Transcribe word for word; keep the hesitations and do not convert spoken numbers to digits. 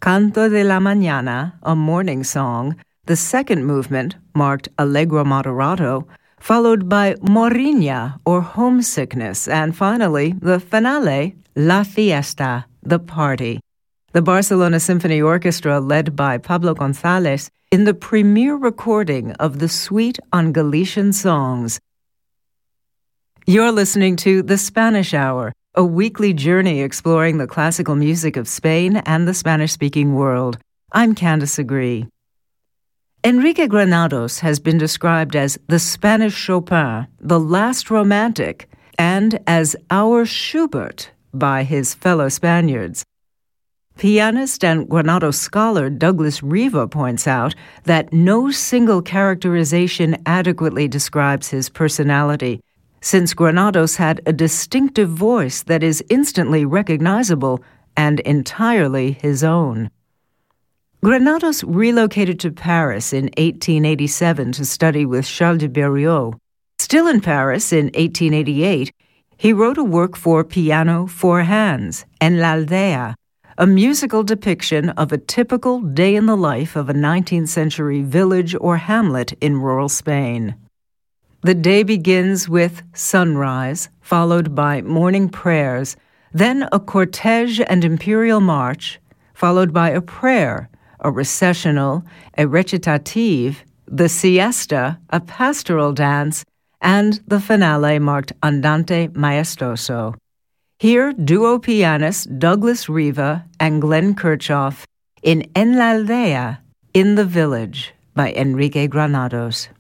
Canto de la Mañana, a morning song. The second movement, marked Allegro moderato, followed by Morriña, or homesickness, and finally, the finale, La Fiesta, the party. The Barcelona Symphony Orchestra, led by Pablo González, in the premiere recording of the Suite on Galician Songs. You're listening to The Spanish Hour, a weekly journey exploring the classical music of Spain and the Spanish-speaking world. I'm Candice Agree. Enrique Granados has been described as the Spanish Chopin, the last romantic, and as our Schubert by his fellow Spaniards. Pianist and Granados scholar Douglas Riva points out that no single characterization adequately describes his personality, since Granados had a distinctive voice that is instantly recognizable and entirely his own. Granados relocated to Paris in eighteen eighty-seven to study with Charles de Berriot. Still in Paris in eighteen eighty-eight, he wrote a work for piano four hands, En la Aldea, a musical depiction of a typical day in the life of a nineteenth century village or hamlet in rural Spain. The day begins with sunrise, followed by morning prayers, then a cortege and imperial march, followed by a prayer, a recessional, a recitative, the siesta, a pastoral dance, and the finale marked Andante Maestoso. Here, duo pianists Douglas Riva and Glenn Kirchhoff in En la Aldea, In the Village, by Enrique Granados.